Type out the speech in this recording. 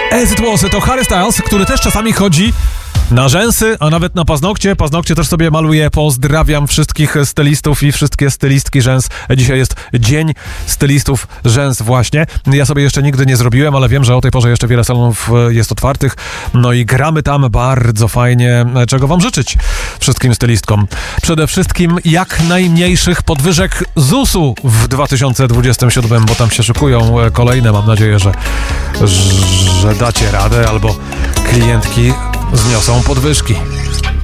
As It Was to Harry Styles, który też czasami chodzi na rzęsy, a nawet na paznokcie. Paznokcie też sobie maluje. Pozdrawiam wszystkich stylistów i wszystkie stylistki rzęs. Dzisiaj jest Dzień Stylistów Rzęs właśnie. Ja sobie jeszcze nigdy nie zrobiłem, ale wiem, że o tej porze jeszcze wiele salonów jest otwartych. No i gramy tam bardzo fajnie. Czego wam życzyć wszystkim stylistkom? Przede wszystkim jak najmniejszych podwyżek ZUS-u w 2027, bo tam się szykują kolejne. Mam nadzieję, że dacie radę albo klientki zniosą podwyżki.